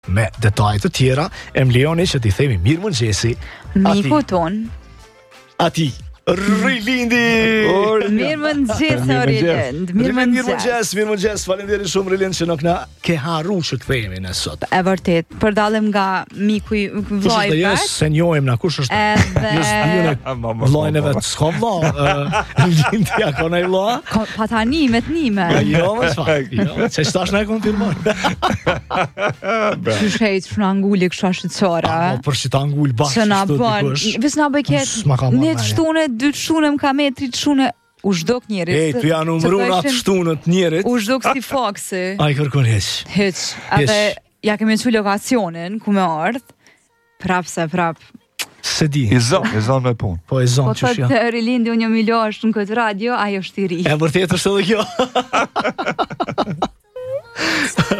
me detajet të tjera, e më lejoni që t'i themi mirëmëngjesi Miku ton. Ati Rilindi. Mirëmëngjes Rilend. Mirëmëngjes. Faleminderit shumë Rilend që nuk na ke harru që kthehemi ne sot. E vërtet, përdalem nga miku i vllai vet. Se njohim na kush është. Vllajën e vet s'ka vlla. Rilindi ka ndaj vlla? Pa tani me t'nime. Jo, më sfaq. Jo, se s'tash na e konfirmon. Shujt shnguli kështu shitçora. Po për si ta ngul bash. Se na bën. Vis na bëket. Ne shtune 2 shune më kametrit shune u zhdok njerit. Ej, tu janë umrun atë shtunët njerit. U zhdok si foksi. Ai kërkon hiç. Atë ja kemi çu lokacionin ku më ardh. Prap. Se di. E zon me punë. Po e zon që shja. Po të Rilindi unë më lash në këtë radio, ajo është i ri. E vërtet është edhe kjo.